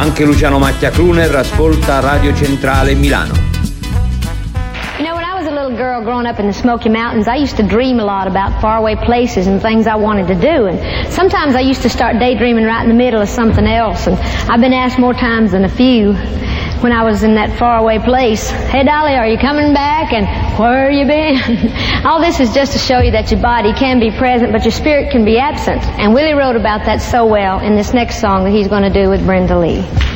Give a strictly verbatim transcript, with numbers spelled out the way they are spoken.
Anche Luciano Macchia Crooner ascolta Radio Centrale Milano. You know, when I was a little girl growing up in the Smoky Mountains, I used to dream a lot about faraway places and things I wanted to do. And sometimes I used to start daydreaming right in the middle of something else. And I've been asked more times than a few when I was in that faraway place, "Hey, Dolly, are you coming back? And where you been?" All this is just to show you that your body can be present, but your spirit can be absent. And Willie wrote about that so well in this next song that he's going to do with Brenda Lee.